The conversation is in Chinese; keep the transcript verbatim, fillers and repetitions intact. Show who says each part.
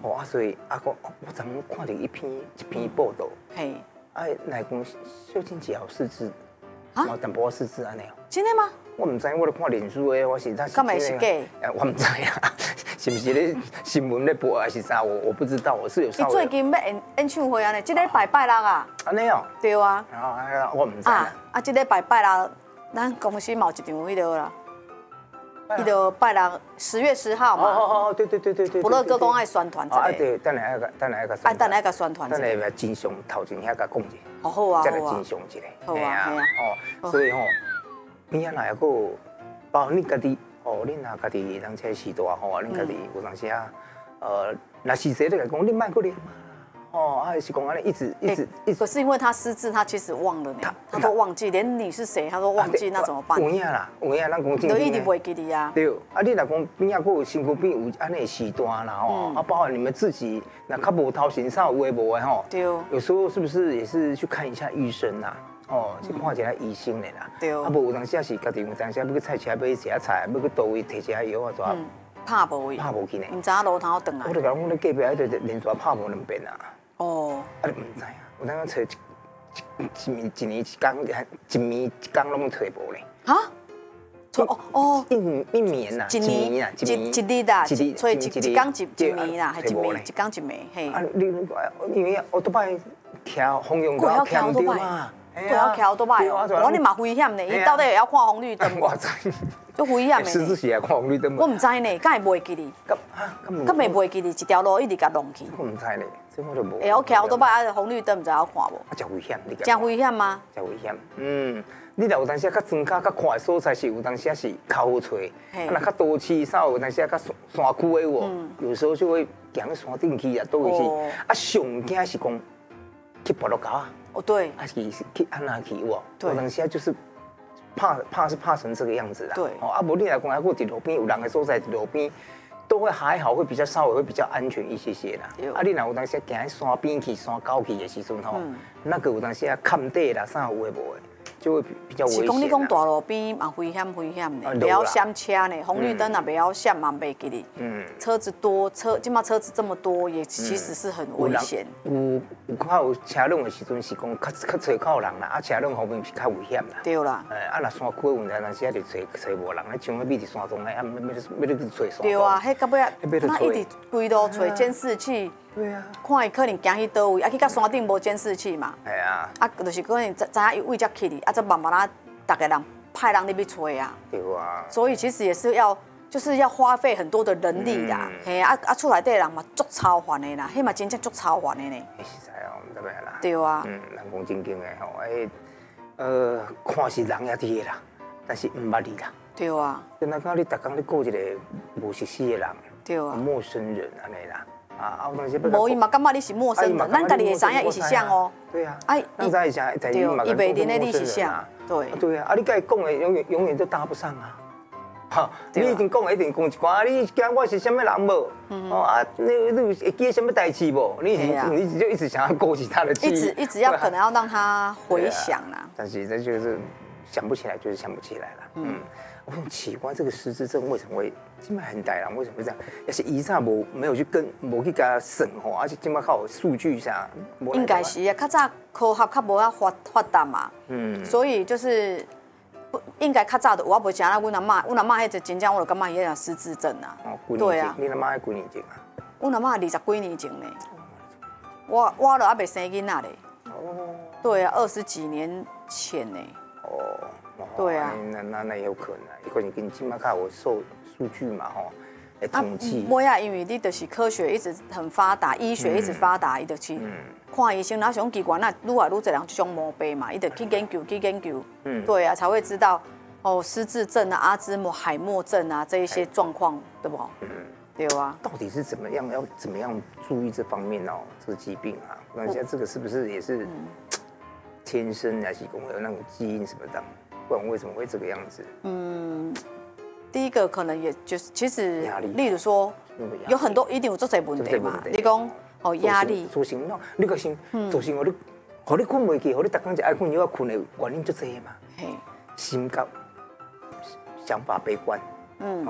Speaker 1: 哦啊，所以啊，我我昨昏看到一篇一篇报道，
Speaker 2: 嘿，
Speaker 1: 啊，来讲秀清姐有失智，
Speaker 2: 啊
Speaker 1: 啊，淡薄仔失智安尼哦。
Speaker 2: 真的吗？
Speaker 1: 我唔知，我咧看脸书的，我是他。
Speaker 2: 干嘛是假？
Speaker 1: 呃，我唔知啊，是不是咧新闻咧播还是啥？我我不知道，我是有稍微。
Speaker 2: 你最近要演演唱会啊呢？这个拜拜六啊。
Speaker 1: 安尼哦。
Speaker 2: 对啊。
Speaker 1: 然后啊，我唔知
Speaker 2: 啊啊，这个拜拜六，咱公司嘛有一场迄个啦。迄个拜六十月十号嘛。
Speaker 1: 哦哦哦，对对对对对。
Speaker 2: 不乐歌公爱宣传这个。
Speaker 1: 啊对，等下个等下个。
Speaker 2: 啊，等下个宣传。
Speaker 1: 等下个真相头前遐个讲者。
Speaker 2: 好好啊，
Speaker 1: 再来真相一下。
Speaker 2: 好啊，系啊。
Speaker 1: 哦，所以吼，边啊哪个，包括你家己，哦，你若家己人车时大吼，你家己有当时啊，呃，若是谁在讲，你卖过来嘛？哦，还是讲安尼一直一直一直。
Speaker 2: 可是因为他失智，他其实忘了呢，他都忘记，连你是谁他都忘记，那怎么办？
Speaker 1: 有影啦，有影，咱讲正。
Speaker 2: 都一直袂记得啊。
Speaker 1: 对，啊，你若讲边啊，有身躯边有安尼时段啦吼，啊，包括你们自己那较无头神啥有诶无诶吼。
Speaker 2: 对。
Speaker 1: 有时候是不是也是去看一下医生啦？哦，去看一下医生的啦。
Speaker 2: 对。
Speaker 1: 啊，无有当时是家己有当时要去菜市买一下菜，要去倒位摕一下药啊，怎？
Speaker 2: 拍无位。
Speaker 1: 拍无去呢。
Speaker 2: 唔知影路头转来。
Speaker 1: 我就讲，我咧隔壁迄个连续拍无两遍啊。
Speaker 2: 哦。
Speaker 1: 啊，你唔知啊？有当找一一一一年一工，一年一工拢找无咧。
Speaker 2: 啊？哦哦。
Speaker 1: 一一年呐，
Speaker 2: 一年啊，一一日啦，一找一一工一一年啦，还一暝一工一暝，嘿。
Speaker 1: 啊，你因为我都摆徛红用道徛对嘛？
Speaker 2: 过晓徛都歹哦，我你嘛危险呢，伊到底会晓看红绿灯？
Speaker 1: 我知。
Speaker 2: 足危险的。
Speaker 1: 狮子是爱看红绿灯。
Speaker 2: 我唔知呢，敢会袂记哩？
Speaker 1: 咁啊，咁
Speaker 2: 咁会袂记哩？一条路一直甲弄去。
Speaker 1: 我唔知呢，这我就无。
Speaker 2: 会晓徛都歹啊，红绿灯唔知晓看无？
Speaker 1: 啊，真危险，你讲。
Speaker 2: 真危险吗？
Speaker 1: 真危险，嗯。你若有当时啊，较庄脚较看的所在是有当时啊是较好找，啊，若较都市稍有当时啊较山山区的喎，有时候就会行去山顶去啊，倒位去。啊，上惊是讲去跋落沟啊。
Speaker 2: 哦，对。
Speaker 1: 啊是去安那去喎，
Speaker 2: 对。
Speaker 1: 有当时啊就是怕怕是怕成这个样子啦。
Speaker 2: 对。
Speaker 1: 哦，啊，无你来讲，还有伫路边有人的所在，路边都会还好，会比较稍微会比较安全一些些啦。啊，你若有当时行去山边去、山沟去的时阵吼，那个有当时啊坎底啦，啥有诶无诶。就会比较危险。
Speaker 2: 是讲你讲大路边嘛危险危险的，不要闪车呢，红绿灯啊不要闪嘛袂记哩。嗯。车子多，车今嘛车子这么多，也其实是很危险。
Speaker 1: 有有较有车辆的时阵是讲较较找靠人啦，啊车辆方面是较危险啦。
Speaker 2: 对啦。
Speaker 1: 诶，啊若山区的问题，当时啊就找找无人，啊像迄秘伫山中诶，啊要要要去找山。
Speaker 2: 对啊，迄到尾那一直规路找监视器。
Speaker 1: 对啊，
Speaker 2: 看伊可能行去倒位，啊去到山顶无监视器嘛。
Speaker 1: 系啊。
Speaker 2: 啊，就是可能知知影伊位才去哩，啊，则慢慢啊，大家人派人入去找啊。
Speaker 1: 对啊。
Speaker 2: 所以其实也是要，就是要花费很多的人力啦。嘿啊啊，厝内底人嘛足超烦的啦，迄嘛真正足超烦的呢。
Speaker 1: 实在哦，唔知咩啦。
Speaker 2: 对啊。
Speaker 1: 嗯，人讲正经的吼，诶，呃，看是人也伫啦，但是唔捌你啦。
Speaker 2: 对啊。
Speaker 1: 就那讲你逐工你顾一个无熟悉的人，
Speaker 2: 对啊，
Speaker 1: 陌生人安尼啦。啊，有当时
Speaker 2: 无伊嘛感觉你是陌生人，咱家己会知影伊是啥哦。
Speaker 1: 对啊，哎，咱知伊啥，在伊嘛
Speaker 2: 伊袂认得你是啥。对。
Speaker 1: 对啊，啊，你甲伊讲的永远永远都搭不上啊。哈，你已经讲的一定讲一寡，啊，你惊我是什么人无？哦啊，你你会记得什么代志无？你你就一直想要勾起他的记忆。
Speaker 2: 一直一直要可能要让他回想啦。
Speaker 1: 但是这就是想不起来，就是想不起来了。嗯。我很奇怪，这个失智症为什么会这么很大人？为什么会这样？要是以前无没有去跟无去给他审核，而且这么靠数据啥？
Speaker 2: 应该是啊，较早科学较无遐发发达嘛。嗯。所以就是不应该较早的，我无像阮阿妈，阮阿妈迄个真正我就感觉伊迄失智症啊。
Speaker 1: 哦，对啊。你阿妈几年前啊？
Speaker 2: 阮阿妈二十几年前呢。我我都还没生囡仔嘞。哦。对啊，二十几年前呢。哦。对啊，
Speaker 1: 那那那也有可能，因为你跟今麦看我受数据嘛吼，来统计。
Speaker 2: 不呀，因为你就是科学一直很发达，医学一直发达，伊就去看医生，然后想奇怪，那愈来愈侪人这种毛病嘛，伊就去研究去研究，嗯，对啊，才会知道哦，失智症啊、阿兹莫海默症啊这一些状况，对不？嗯，对啊。
Speaker 1: 到底是怎么样要怎么样注意这方面哦？这个疾病啊，那现在这个是不是也是天生还是讲有那种基因什么的？不然为什么会这个样子？嗯，
Speaker 2: 第一个可能也就是其实，例如说，有很多一定有做这问题嘛。你讲哦压力，
Speaker 1: 做生喏，你个心做生活你，互你困袂去，互你逐工一爱困药困的原因就这嘛。心高，想法悲观，嗯，